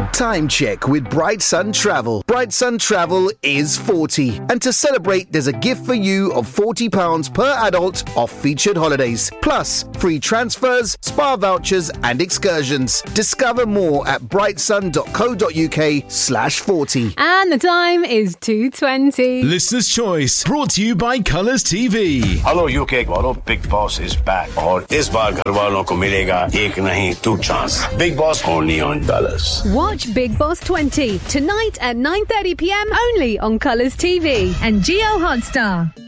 Time check with Bright Sun Travel. Bright Sun Travel is 40. And to celebrate, there's a gift for you of £40 per adult off featured holidays. Plus, free transfers, spa vouchers and excursions. Discover more at brightsun.co.uk/40. And the time is 2:20. Listener's Choice, brought to you by Colours TV. Hello UK वालों, Big Boss is back. और इस बार घर वालों को मिलेगा एक नहीं 2 chance. Big Boss only on Colours. Watch Big Boss 20 tonight at 9:30 p.m. only on Colours TV and Geo Hotstar.